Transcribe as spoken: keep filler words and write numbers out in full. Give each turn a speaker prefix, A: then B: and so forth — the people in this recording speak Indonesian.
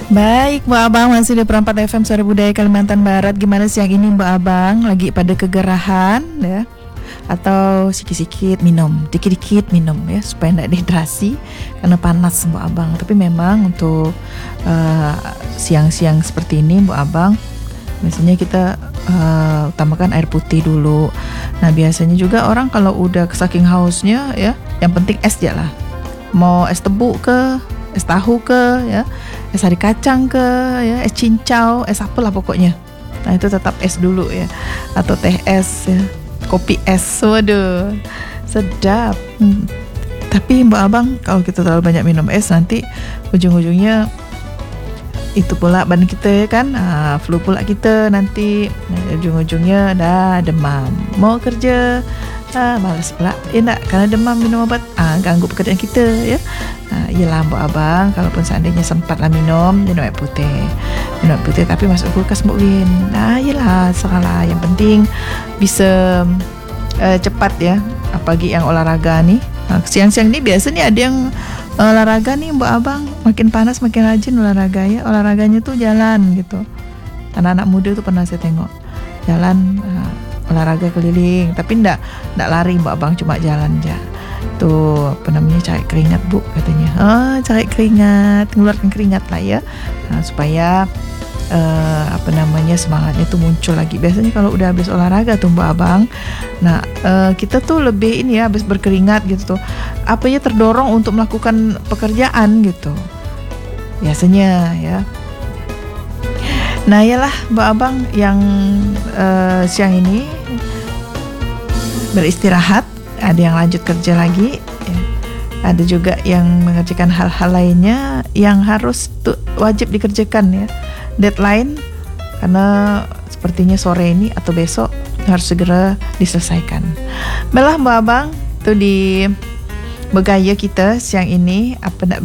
A: Baik, Mbak Abang masih di Perempat F M Suara Budaya Kalimantan Barat. Gimana siang ini Mbak Abang? Lagi pada kegerahan ya? Atau sikit-sikit minum, dikit-dikit minum ya supaya tidak dehidrasi karena panas Mbak Abang. Tapi memang untuk uh, siang-siang seperti ini Mbak Abang, biasanya kita uh, utamakan air putih dulu. Nah biasanya juga orang kalau udah saking hausnya ya, yang penting es aja lah. Mau es tebu ke, es tahu ke, ya, es sari kacang ke, ya, es cincau, es apalah pokoknya. Nah itu tetap es dulu ya, atau teh es, ya, kopi es, waduh, sedap. Hmm. Tapi Mbak Abang kalau kita terlalu banyak minum es nanti ujung-ujungnya itu pula badan kita ya kan, ah, flu pula kita nanti, nah, ujung-ujungnya dah demam. Mau kerja ah, malas pula, ya enggak, karena demam minum obat, ah, ganggu pekerjaan kita ya. Nah, iyalah Mbak Abang, kalaupun seandainya sempatlah minum, minum air putih, minum air putih tapi masuk kulkas Mbak Win. Nah, iyalah, serahlah. Yang penting bisa uh, cepat ya, apalagi yang olahraga nih. Nah, siang-siang ini biasanya ada yang olahraga nih Mbak Abang, makin panas makin rajin olahraga ya. Olahraganya tuh jalan gitu. Anak-anak muda tuh pernah saya tengok jalan, uh, olahraga keliling, tapi ndak ndak lari Mbak Abang, cuma jalan aja. Tuh apa namanya, cari keringat Bu katanya. Ah, cari keringat, ngeluarkan keringat lah ya. Nah, supaya uh, apa namanya semangatnya tuh muncul lagi. Biasanya kalau udah habis olahraga tuh Mbak Abang, nah uh, kita tuh lebih ini ya, habis berkeringat gitu tuh, apa ya, terdorong untuk melakukan pekerjaan gitu. Biasanya ya. Nah iyalah Mbak Abang yang uh, siang ini beristirahat, ada yang lanjut kerja lagi ya. Ada juga yang mengerjakan hal-hal lainnya yang harus tuh wajib dikerjakan ya, deadline, karena sepertinya sore ini atau besok harus segera diselesaikan. Baiklah Mbak Abang, tuh di Begaya kita siang ini, apa nak